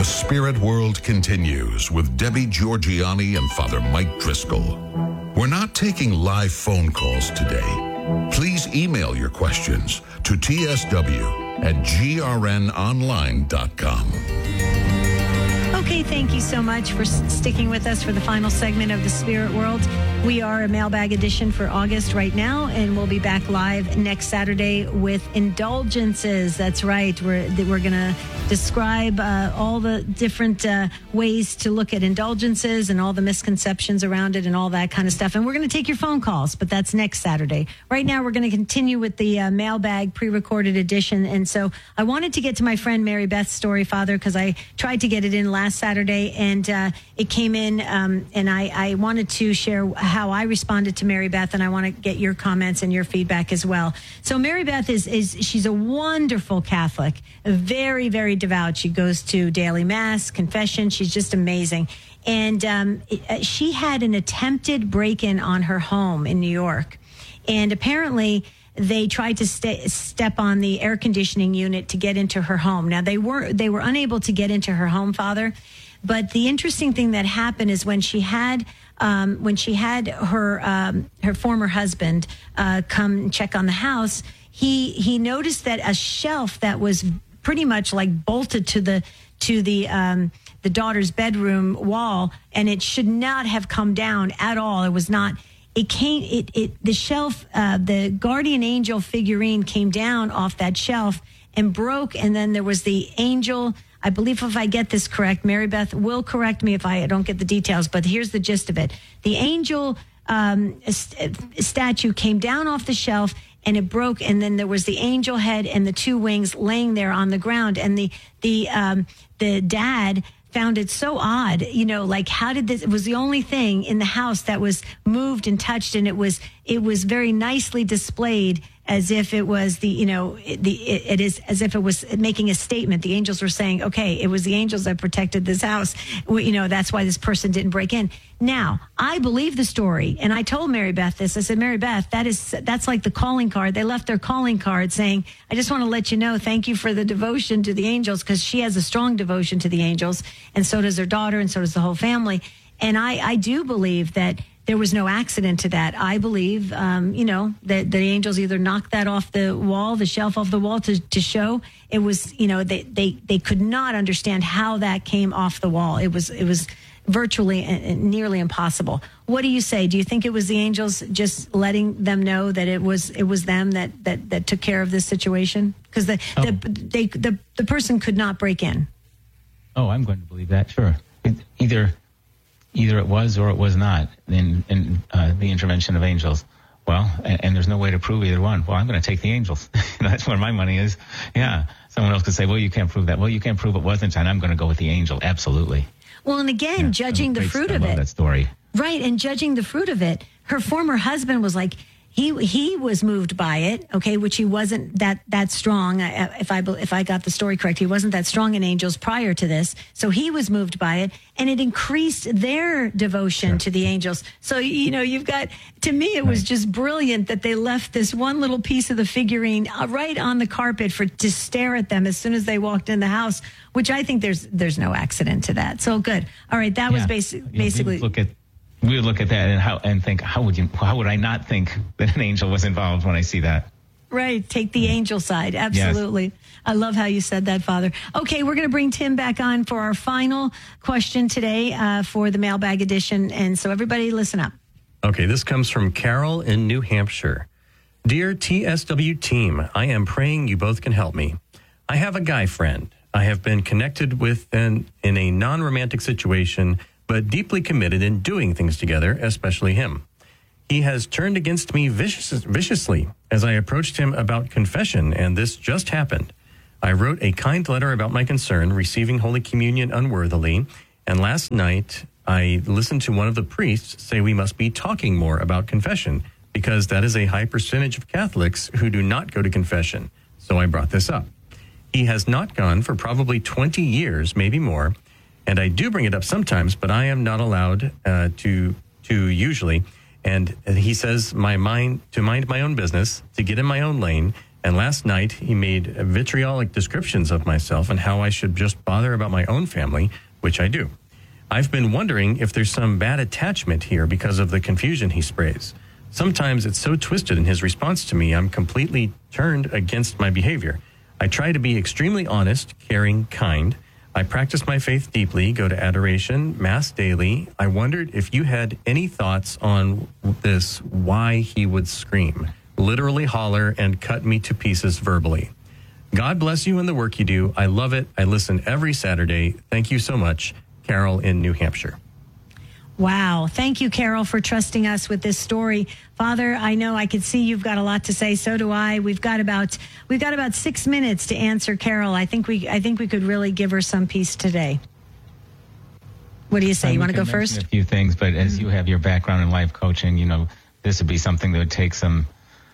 The Spirit World continues with Debbie Georgiani and Father Mike Driscoll. We're not taking live phone calls today. Please email your questions to tsw@grnonline.com. Okay, thank you so much for sticking with us for the final segment of The Spirit World. We are a mailbag edition for August right now, and we'll be back live next Saturday with indulgences. That's right. We're going to describe all the different ways to look at indulgences and all the misconceptions around it and all that kind of stuff. And we're going to take your phone calls, but that's next Saturday. Right now, we're going to continue with the mailbag pre-recorded edition. And so I wanted to get to my friend Mary Beth's story, Father, because I tried to get it in last Saturday, and it came in, and I wanted to share how I responded to Mary Beth, and I want to get your comments and your feedback as well. So Mary Beth she's a wonderful Catholic, very, very devout. She goes to daily mass, confession. She's just amazing. And she had an attempted break-in on her home in New York. And apparently they tried to step on the air conditioning unit to get into her home. Now, they were unable to get into her home, Father. But the interesting thing that happened is when she had her former husband come check on the house, he noticed that a shelf that was pretty much like bolted to the daughter's bedroom wall, and it should not have come down at all. It was not. The shelf, the guardian angel figurine came down off that shelf and broke, and then there was the angel. I believe, if I get this correct, Mary Beth will correct me if I don't get the details, but here's the gist of it. The angel statue came down off the shelf and it broke, and then there was the angel head and the two wings laying there on the ground, and the dad found it so odd, like how did this? It was the only thing in the house that was moved and touched, and it was very nicely displayed, as if it was it is as if it was making a statement. The angels were saying, okay, it was the angels that protected this house. That's why this person didn't break in. Now, I believe the story, and I told Mary Beth this. I said, Mary Beth, that's like the calling card. They left their calling card saying, I just want to let you know, thank you for the devotion to the angels, because she has a strong devotion to the angels, and so does her daughter, and so does the whole family. And I do believe that there was no accident to that. I believe, that the angels either knocked that off the wall, the shelf off the wall to show it was, they could not understand how that came off the wall. It was virtually nearly impossible. What do you say? Do you think it was the angels just letting them know that it was them that took care of this situation? Because the person could not break in. Oh, I'm going to believe that. Sure. Either it was or it was not in the intervention of angels. Well, and there's no way to prove either one. Well, I'm going to take the angels. That's where my money is. Yeah. Someone else could say, well, you can't prove that. Well, you can't prove it wasn't, and I'm going to go with the angel. Absolutely. Well, and again, judging the fruit of it. I love that story. Right, and judging the fruit of it, her former husband was like, he was moved by it, okay, which he wasn't that strong. If I got the story correct, he wasn't that strong in angels prior to this, so he was moved by it, and it increased their devotion to the angels. So you've got, to me, it was just brilliant that they left this one little piece of the figurine right on the carpet to stare at them as soon as they walked in the house, which I think there's no accident to that. So good. All right, that was basically. We would look at that and think, how would I not think that an angel was involved when I see that? Right. Take the angel side. Absolutely. Yes. I love how you said that, Father. Okay, we're going to bring Tim back on for our final question today for the mailbag edition. And so everybody listen up. Okay, this comes from Carol in New Hampshire. Dear TSW team, I am praying you both can help me. I have a guy friend I have been connected with in a non-romantic situation, but deeply committed in doing things together, especially him. He has turned against me viciously as I approached him about confession, and this just happened. I wrote a kind letter about my concern, receiving Holy Communion unworthily, and last night I listened to one of the priests say we must be talking more about confession, because that is a high percentage of Catholics who do not go to confession. So I brought this up. He has not gone for probably 20 years, maybe more, and I do bring it up sometimes, but I am not allowed to usually. And he says to mind my own business, to get in my own lane, And last night, he made vitriolic descriptions of myself and how I should just bother about my own family, which I do. I've been wondering if there's some bad attachment here because of the confusion he sprays. Sometimes it's so twisted in his response to me, I'm completely turned against my behavior. I try to be extremely honest, caring, kind. I practice my faith deeply, go to adoration, mass daily. I wondered if you had any thoughts on this, why he would scream, literally holler, and cut me to pieces verbally. God bless you and the work you do. I love it. I listen every Saturday. Thank you so much. Carol in New Hampshire. Wow. Thank you, Carol, for trusting us with this story. Father, I know I could see you've got a lot to say. So do I. We've got about 6 minutes to answer Carol. I think we could really give her some peace today. What do you say? You want to go first? A few things, but as you have your background in life coaching, this would be something that would take some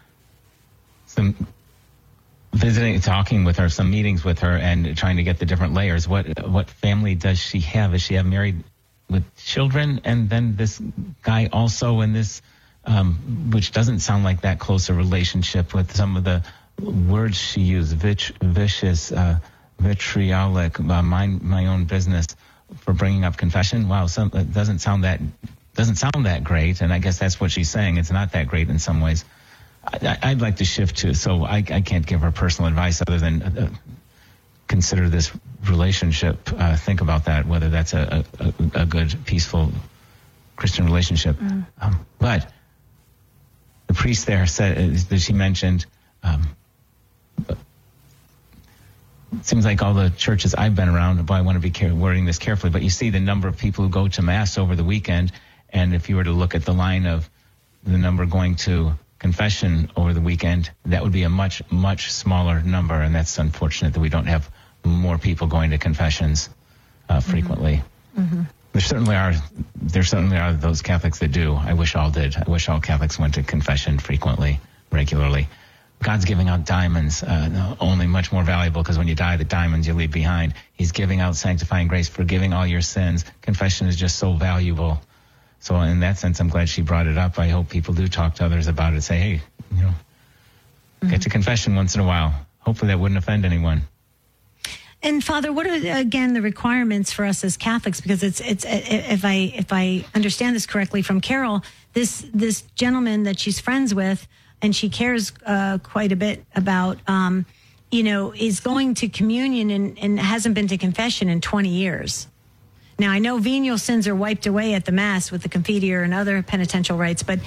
visiting, talking with her, some meetings with her, and trying to get the different layers. What family does she have? Is she married with children, and then this guy also in this, which doesn't sound like that close a relationship, with some of the words she used, vicious, vitriolic, mind my own business, for bringing up confession. Wow, it doesn't sound that great, and I guess that's what she's saying. It's not that great in some ways. I'd like to shift to, so I can't give her personal advice other than consider this relationship. Think about that, whether that's a good, peaceful Christian relationship. But the priest there said that she mentioned, it seems like all the churches I've been around, but I want to be wording this carefully, but you see the number of people who go to Mass over the weekend, and if you were to look at the line of the number going to confession over the weekend, that would be a much, much smaller number, and that's unfortunate that we don't have more people going to confessions frequently. Mm-hmm. There certainly are those Catholics that do. I wish all did. I wish all Catholics went to confession frequently, regularly. God's giving out diamonds, only much more valuable, because when you die, the diamonds you leave behind. He's giving out sanctifying grace, forgiving all your sins. Confession is just so valuable. So in that sense, I'm glad she brought it up. I hope people do talk to others about it. Say, hey, get to confession once in a while. Hopefully that wouldn't offend anyone. And Father, what are again the requirements for us as Catholics? Because it's if I understand this correctly from Carol, this gentleman that she's friends with and she cares quite a bit about, is going to communion and hasn't been to confession in 20 years. Now, I know venial sins are wiped away at the Mass with the Confiteor and other penitential rites, but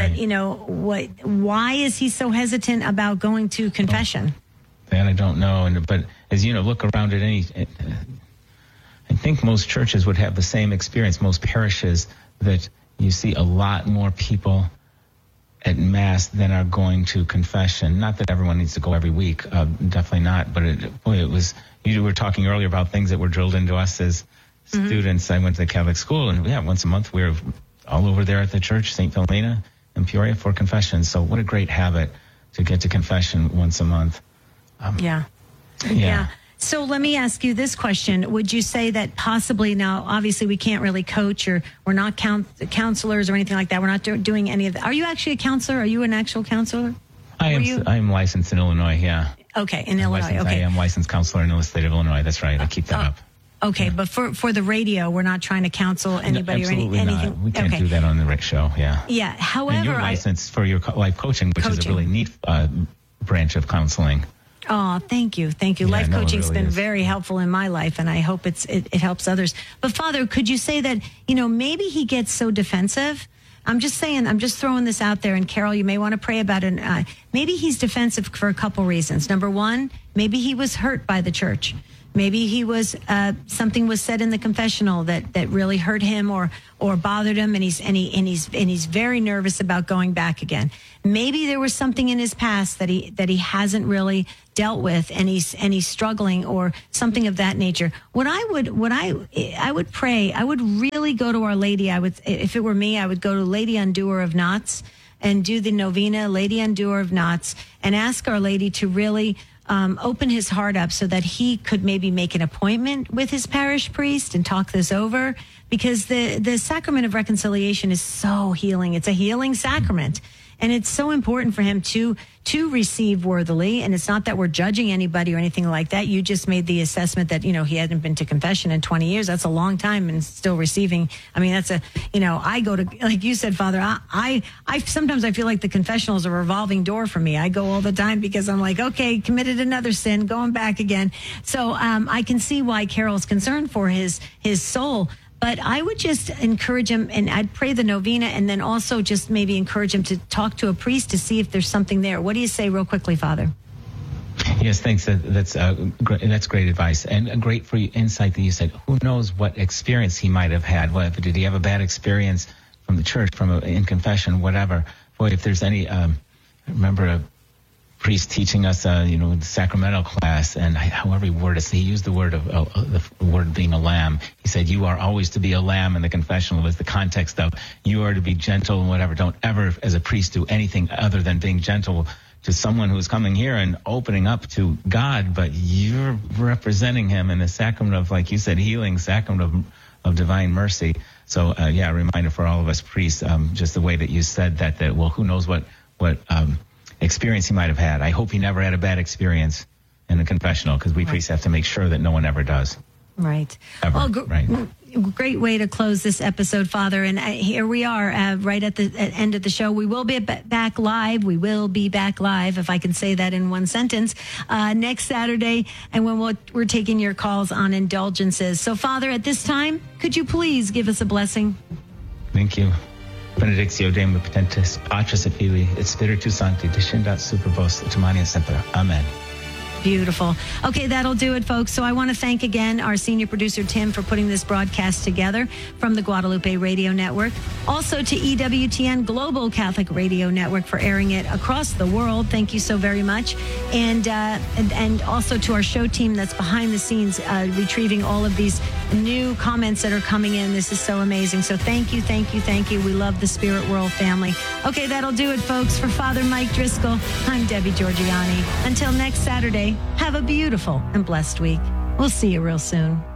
why is he so hesitant about going to confession? That I don't know. But as look around at I think most churches would have the same experience, most parishes, that you see a lot more people at Mass than are going to confession. Not that everyone needs to go every week, definitely not. But you were talking earlier about things that were drilled into us as students. I went to the Catholic school, and once a month we were all over there at the church, St. Philomena in Peoria, for confession. So what a great habit to get to confession once a month. Yeah. So let me ask you this question. Would you say that possibly, now obviously we can't really coach, or we're not counselors or anything like that. We're not doing any of that. Are you actually a counselor? Are you an actual counselor? I am licensed in Illinois, yeah. Okay, in Illinois. Okay. I am licensed counselor in the state of Illinois. That's right. I keep that up. Okay, but for the radio, we're not trying to counsel anybody or anything. Not. We can't do that on the show, yeah. Yeah, however... And you're licensed for your life coaching, which is a really neat branch of counseling. Oh, thank you. Yeah, life coaching's been very helpful in my life, and I hope it helps others. But Father, could you say that, maybe he gets so defensive? I'm just throwing this out there, and Carol, you may want to pray about it. Maybe he's defensive for a couple reasons. Number one, maybe he was hurt by the church. Maybe he was something was said in the confessional that really hurt him or bothered him, and he's very nervous about going back again. Maybe there was something in his past that he hasn't really dealt with, and he's struggling, or something of that nature. I would pray. I would really go to Our Lady. If it were me, I would go to Lady Undoer of Knots and do the novena, Lady Undoer of Knots, and ask Our Lady to really open his heart up so that he could maybe make an appointment with his parish priest and talk this over, because the sacrament of reconciliation is so healing. It's a healing sacrament. And it's so important for him to receive worthily. And it's not that we're judging anybody or anything like that. You just made the assessment that, he hadn't been to confession in 20 years. That's a long time and still receiving. I mean, that's I go to, like you said, Father, I sometimes I feel like the confessional is a revolving door for me. I go all the time because I'm like, okay, committed another sin, going back again. So I can see why Carol's concerned for his soul. But I would just encourage him, and I'd pray the novena, and then also just maybe encourage him to talk to a priest to see if there's something there. What do you say real quickly, Father? Yes, thanks. That's great advice, and great for insight that you said. Who knows what experience he might have had? Did he have a bad experience from the church, in confession, whatever? Boy, if there's any, I remember a priest teaching us, the sacramental class, and however he worded it, he used the word the word being a lamb. He said, "You are always to be a lamb." In the confessional was the context of you are to be gentle and whatever. Don't ever, as a priest, do anything other than being gentle to someone who's coming here and opening up to God, but you're representing him in the sacrament of, like you said, healing, sacrament of divine mercy. So, a reminder for all of us priests, just the way that you said that who knows what experience he might have had. I hope he never had a bad experience in the confessional, because we priests have to make sure that no one ever does. Right. Ever. Well, right. Great way to close this episode, Father. And here we are right at the end of the show. We will be back live. We will be back live, if I can say that in one sentence, next Saturday. And when we're taking your calls on indulgences. So, Father, at this time, could you please give us a blessing? Thank you. Benedictio Dei Omnipotentis, Patris et Filii, et Spiritus Sancti, descendat super vos, et humani et semper. Amen. Beautiful. Okay, that'll do it, folks. So I want to thank again our senior producer, Tim, for putting this broadcast together from the Guadalupe Radio Network. Also to EWTN Global Catholic Radio Network for airing it across the world. Thank you so very much. And also to our show team that's behind the scenes retrieving all of these new comments that are coming in. This is so amazing. So thank you, thank you, thank you. We love the Spirit World family. Okay, that'll do it, folks. For Father Mike Driscoll, I'm Debbie Georgianni. Until next Saturday, have a beautiful and blessed week. We'll see you real soon.